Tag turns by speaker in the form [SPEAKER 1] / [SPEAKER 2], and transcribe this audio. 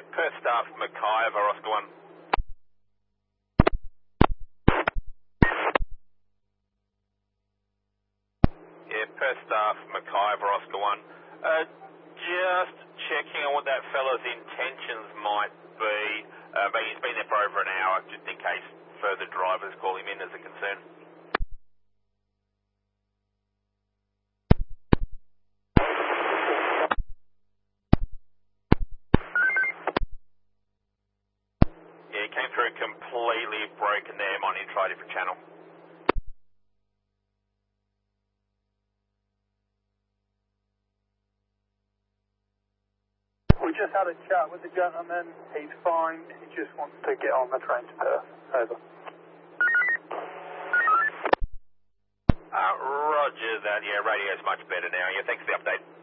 [SPEAKER 1] Perth staff, Mackay over Oscar 1. Yeah, Perth staff, Mackay over Oscar 1. Just checking on what that fella's intentions might be. But he's been there for over an hour, just in case further drivers call him in as a concern. Yeah, came through completely broken there. Might need to try a different channel.
[SPEAKER 2] We just had a chat with the gentleman. He's fine. He just wants to get on the train to Perth. Over.
[SPEAKER 1] Roger that. Yeah, radio's much better now. Yeah, thanks for the update.